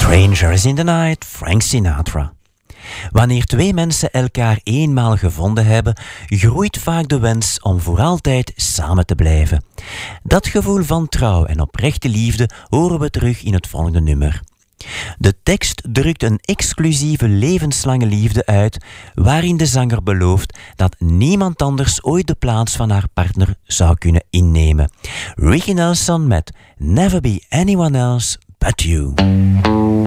Strangers in the Night, Frank Sinatra. Wanneer twee mensen elkaar eenmaal gevonden hebben, groeit vaak de wens om voor altijd samen te blijven. Dat gevoel van trouw en oprechte liefde horen we terug in het volgende nummer. De tekst drukt een exclusieve levenslange liefde uit, waarin de zanger belooft dat niemand anders ooit de plaats van haar partner zou kunnen innemen. Ricky Nelson met Never Be Anyone Else But You.